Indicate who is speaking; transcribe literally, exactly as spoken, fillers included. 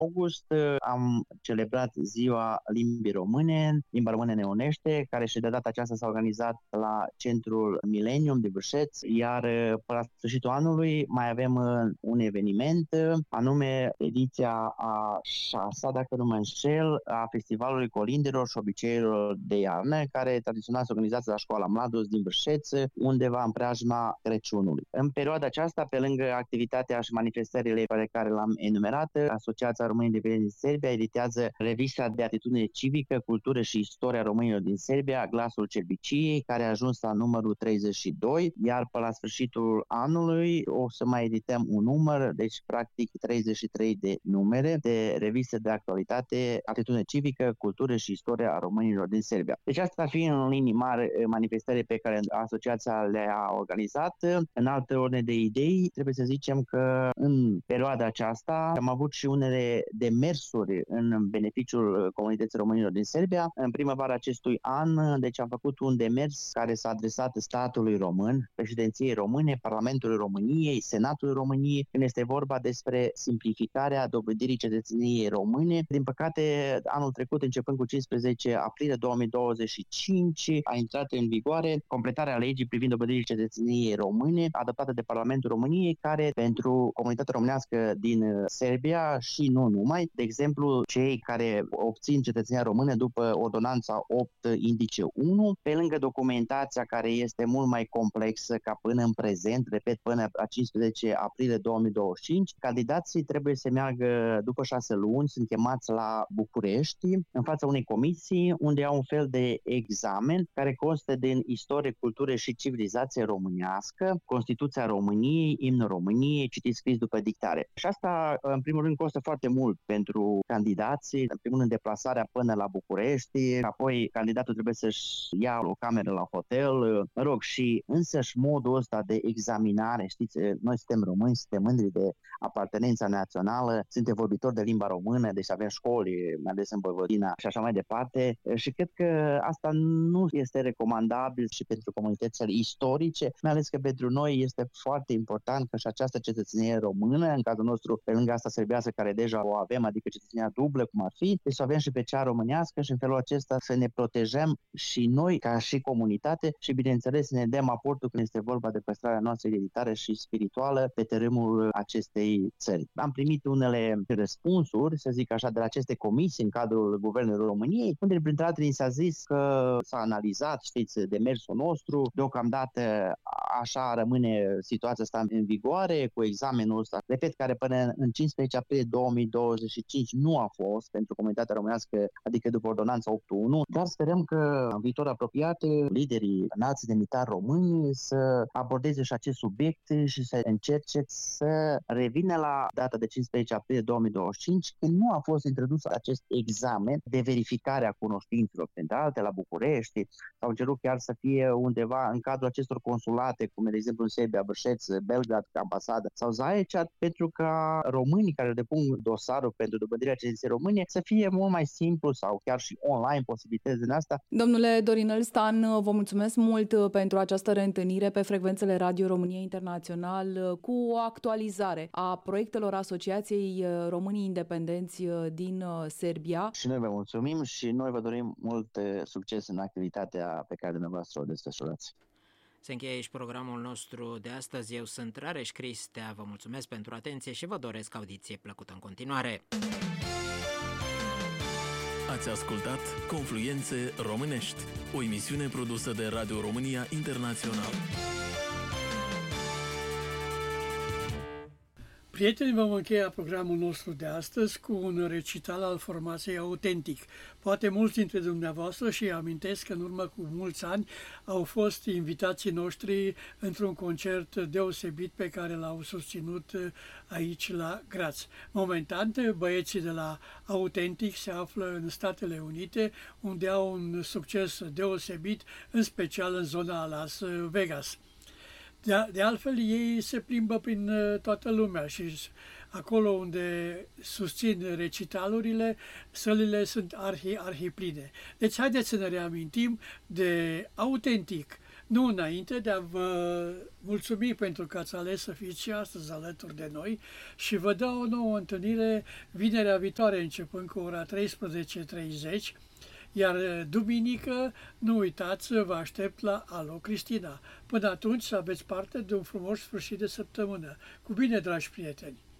Speaker 1: august am celebrat Ziua Limbii Române, Limba Română ne unește, care și de data aceasta s-a organizat la Centrul Millennium de Bârșeț, iar până la sfârșitul anului mai avem un eveniment, anume ediția a șasea, dacă nu mă înșel, a Festivalului Colindelor și Obiceiurilor de Iarnă, care tradițional se organizează la Școala Mladus din Bârșeț, undeva în preajma Crăciunului. În perioada aceasta, pe lângă activitatea și manifestările pe care le-am enumerat, Asociația Românii Independenți din Serbia editează revista de atitudine civică, cultură și istoria românilor din Serbia, Glasul Cerbiciei, care a ajuns la numărul treizeci și doi, iar pe la sfârșitul anului o să mai edităm un număr, deci practic treizeci și trei de numere de reviste de actualitate, atitudine civică, cultură și istoria românilor din Serbia. Deci asta ar fi în linii mari manifestări pe care asociația le-a organizat. În alte ordine de idei, trebuie să zicem că în perioada aceasta am avut și unele demersuri în beneficiul comunității românilor din Serbia. În primăvara acestui an, deci am făcut un demers care s-a adresat statului român, președinției române, Parlamentului României, Senatului României, când este vorba despre simplificarea dobândirii cetățeniei române. Din păcate, anul trecut, începând cu cincisprezece aprilie două mii douăzeci și cinci, a intrat în vigoare completarea legii privind dobândirii cetățeniei române, adoptată de Parlamentul României, care pentru comunitatea românească din Serbia și nu numai, de exemplu, cei care obțin cetățenia română după ordonanța opt indice unu, pe lângă documentația care este mult mai complexă ca până în prezent, repet, până la cincisprezece aprilie două mii douăzeci și cinci, candidații trebuie să meargă după șase luni, sunt chemați la București, în fața unei comisii, unde au un fel de examen care constă din istorie, cultură și civilizație românească, Constituția României, Imnul României, citit scris după dictare. Și asta, în primul rând, costă foarte mult pentru candidații, în primul rând deplasarea până la București, apoi candidatul trebuie să-și ia o cameră la hotel, mă rog, și însăși modul ăsta de examinare, știți, noi suntem români, suntem mândri de apartenența națională, suntem vorbitori de limba română, deci avem școli, mai ales în Vojvodina și așa mai departe, și cred că asta nu este recomandabil și pentru comunitățile istorice, mai ales că pentru noi este foarte important că și această cetățenie română, în cazul nostru, pe lângă asta serbească, care deja o avem, adică cetățenia dublă, cum ar fi, deci să avem și pe cea românească și în felul acesta să ne protejăm și noi, ca și comunitate, și bineînțeles să ne dăm aportul când este vorba de păstrarea noastră identitară și spirituală pe terenul acestei țări. Am primit unele răspunsuri, să zic așa, de la aceste comisii în cadrul Guvernului României, unde printre altele s-a zis că s-a analizat, știți, demersul nostru, deocamdată așa rămâne situația asta în vigoare cu examenul ăsta, repet, care până în cincisprezece aprilie două mii douăzeci și cinci nu a fost pentru comunitatea românească, adică după ordonanța opt unu, dar sperăm că în viitor apropiat liderii înalți demnitari români să abordeze și acest subiect și să încerce să revină la data de cincisprezece aprilie două mii douăzeci și cinci, când nu a fost introdus acest examen de verificare a cunoștințelor, printre alte la București, sau cerut chiar să fie undeva în cadrul acestor consulate, cum de exemplu în Serbia, Bârșeț, Belgrad, ambasadă sau Zaječar, pentru ca românii care depun dosarul pentru dobândirea cetățeniei române să fie mult mai simplu sau chiar și online posibilități din asta.
Speaker 2: Domnule Dorinel Stan, vă mulțumesc mult pentru această reîntâlnire pe frecvențele Radio România Internațional cu o actualizare a proiectelor Asociației Românii Independenți din Serbia.
Speaker 1: Și noi vă mulțumim și noi vă dorim mult succes în activitatea pe care dumneavoastră o desfășurați.
Speaker 3: Se încheie aici programul nostru de astăzi. Eu sunt Rareș Cristea, vă mulțumesc pentru atenție și vă doresc audiție plăcută în continuare.
Speaker 4: Ați ascultat Confluențe Românești, o emisiune produsă de Radio România Internațional.
Speaker 5: Prieteni, vom încheia programul nostru de astăzi cu un recital al formației Autentic. Poate mulți dintre dumneavoastră și amintesc că în urmă cu mulți ani au fost invitații noștri într-un concert deosebit pe care l-au susținut aici la Graz. Momentan, băieții de la Autentic se află în Statele Unite, unde au un succes deosebit, în special în zona Las Vegas. De, de altfel, ei se plimbă prin toată lumea și acolo unde susțin recitalurile, sălile sunt arhi, arhipline. Deci haideți să ne reamintim de Autentic, Nu înainte de a vă mulțumi pentru că ați ales să fiți și astăzi alături de noi și vă dau o nouă întâlnire vinerea viitoare începând cu ora treisprezece treizeci, iar duminică, nu uitați, vă aștept la Alo Cristina. Până atunci să aveți parte de un frumos sfârșit de săptămână. Cu bine, dragi prieteni!